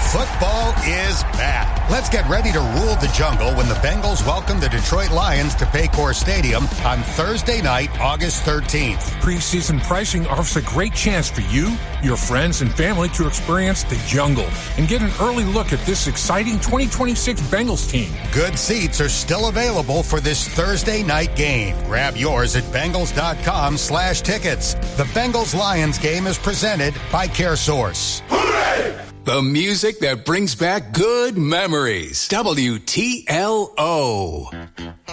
Football is back. Let's get ready to rule the jungle when the Bengals welcome the Detroit Lions to Paycor Stadium on Thursday night, August 13th. Preseason pricing offers a great chance for you, your friends, and family to experience the jungle and get an early look at this exciting 2026 Bengals team. Good seats are still available for this Thursday night game. Grab yours at Bengals.com/tickets. The Bengals-Lions game is presented by CareSource. Hooray! The music that brings back good memories. WTLO.